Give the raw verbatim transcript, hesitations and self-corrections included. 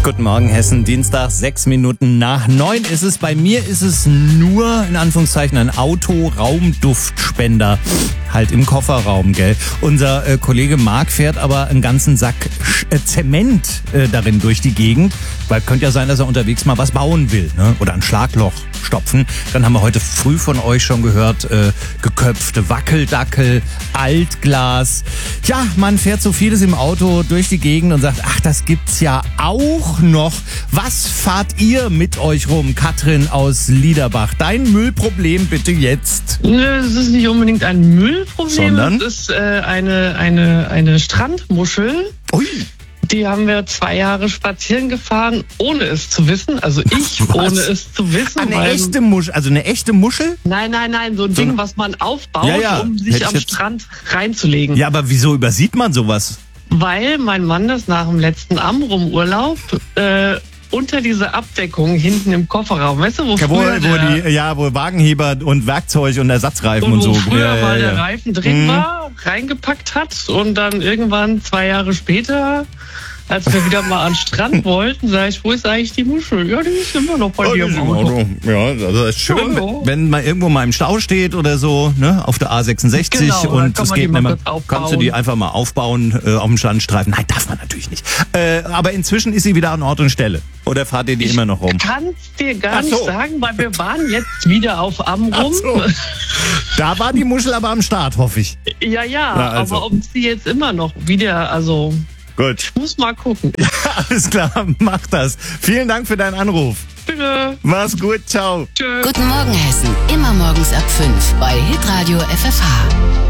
Guten Morgen, Hessen. Dienstag, sechs Minuten nach neun ist es. Bei mir ist es nur, in Anführungszeichen, ein Auto-Raumduftspender. Halt im Kofferraum, gell. Unser äh, Kollege Marc fährt aber einen ganzen Sack äh, Zement äh, darin durch die Gegend. Weil könnte ja sein, dass er unterwegs mal was bauen will, ne? Oder ein Schlagloch stopfen. Dann haben wir heute früh von euch schon gehört, äh, geköpfte Wackeldackel, Altglas. Ja, man fährt so vieles im Auto durch die Gegend und sagt, ach, das gibt's ja auch noch. Was fahrt ihr mit euch rum? Katrin aus Liederbach, dein Müllproblem bitte jetzt. Es ist nicht unbedingt ein Müllproblem, Sondern? es ist äh, eine, eine, eine Strandmuschel. Ui. Die haben wir zwei Jahre spazieren gefahren, ohne es zu wissen. Also ich, Was? ohne es zu wissen. Eine weil, echte Muschel, also eine echte Muschel? Nein, nein, nein, so ein So Ding, ein- was man aufbaut, Ja, ja, um hätte sich ich am jetzt- Strand reinzulegen. Ja, aber wieso übersieht man sowas? Weil mein Mann das nach dem letzten Amrum-Urlaub äh, unter diese Abdeckung hinten im Kofferraum, weißt du, wo Ja, wo, früher, wo der, die, ja, wo Wagenheber und Werkzeug und Ersatzreifen und, und wo so. früher ja, mal ja, der ja. Reifen drin Mhm. war, reingepackt hat und dann irgendwann zwei Jahre später, als wir wieder mal an den Strand wollten, sag ich, wo ist eigentlich die Muschel? Ja, die ist immer noch bei Oh, dir die ist im im Auto. Auto. Ja, also das ist schön, Ja, ja. wenn- wenn man irgendwo mal im Stau steht oder so, ne, auf der A sechsundsechzig Genau, dann und kann es man die geht mal nicht mehr, kurz kannst du die aufbauen. einfach mal aufbauen äh, auf dem Standstreifen. Nein, darf man natürlich nicht. Äh, aber inzwischen ist sie wieder an Ort und Stelle. Oder fahrt ihr die immer noch rum? Ich kann dir gar Ach so. nicht sagen, weil wir waren jetzt wieder auf Amrum. Ach so. Da war die Muschel aber am Start, hoffe ich. Ja, ja, Na, also. aber ob sie jetzt immer noch wieder, also, Gut. ich muss mal gucken. Alles klar, mach das. Vielen Dank für deinen Anruf. Bitte. Mach's gut, ciao. Tschö. Guten Morgen, Hessen. Immer morgens ab fünf bei Hitradio F F H.